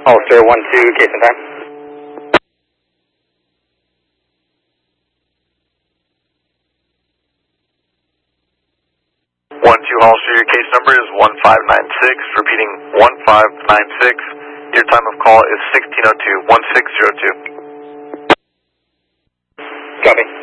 Ulster 1-2, case and time. 1-2 Holster, your case number is 1596, repeating 1596. Your time of call is 1602, 1602. Copy.